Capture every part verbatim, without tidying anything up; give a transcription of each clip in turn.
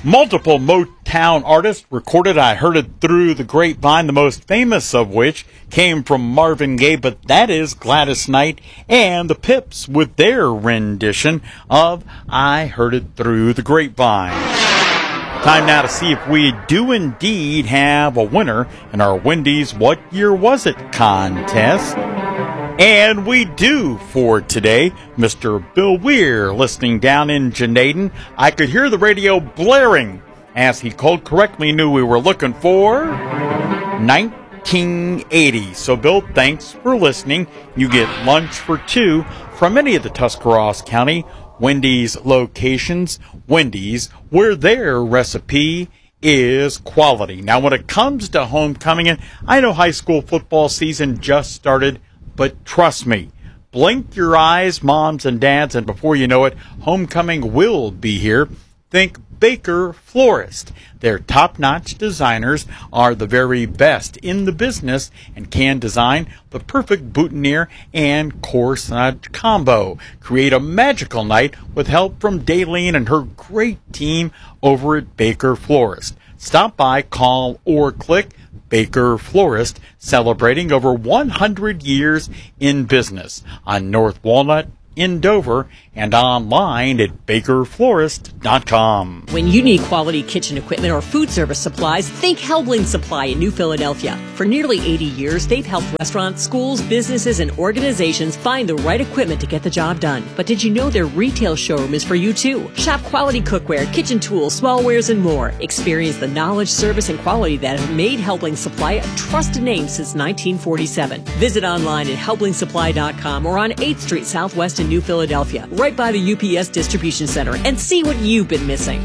Multiple Motown artists recorded I Heard It Through the Grapevine, the most famous of which came from Marvin Gaye, but that is Gladys Knight and the Pips with their rendition of I Heard It Through the Grapevine. Time now to see if we do indeed have a winner in our Wendy's What Year Was It contest. And we do for today. Mister Bill Weir, listening down in Janaden. I could hear the radio blaring as he called correctly, knew we were looking for nineteen eighty. So, Bill, thanks for listening. You get lunch for two from any of the Tuscarawas County Wendy's locations. Wendy's, where their recipe is quality. Now, when it comes to homecoming, and I know high school football season just started, but trust me, blink your eyes, moms and dads, and before you know it, homecoming will be here. Think Baker Florist. Their top-notch designers are the very best in the business and can design the perfect boutonniere and corsage combo. Create a magical night with help from Daleen and her great team over at Baker Florist. Stop by, call, or click Baker Florist, celebrating over one hundred years in business on North Walnut in Dover and online at baker florist dot com. When you need quality kitchen equipment or food service supplies, think Helbling Supply in New Philadelphia. For nearly eighty years, they've helped restaurants, schools, businesses, and organizations find the right equipment to get the job done. But did you know their retail showroom is for you too? Shop quality cookware, kitchen tools, smallwares, and more. Experience the knowledge, service, and quality that have made Helbling Supply a trusted name since nineteen forty-seven. Visit online at helbling supply dot com or on eighth Street Southwest in New Philadelphia, right by the U P S Distribution Center, and see what you've been missing.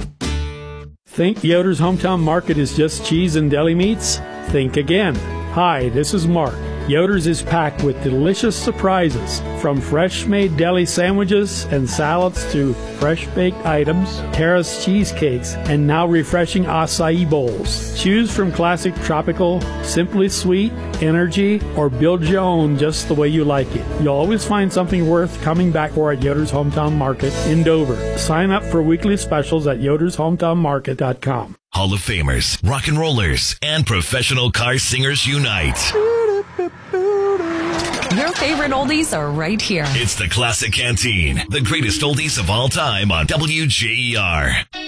Think Yoder's Hometown Market is just cheese and deli meats? Think again. Hi, this is Mark. Yoder's is packed with delicious surprises, from fresh-made deli sandwiches and salads to fresh-baked items, terrace cheesecakes, and now refreshing acai bowls. Choose from classic tropical, simply sweet, energy, or build your own just the way you like it. You'll always find something worth coming back for at Yoder's Hometown Market in Dover. Sign up for weekly specials at yoders hometown market dot com. Hall of Famers, rock and rollers, and professional car singers unite. Your favorite oldies are right here. It's the Classic Canteen, the greatest oldies of all time on W J E R.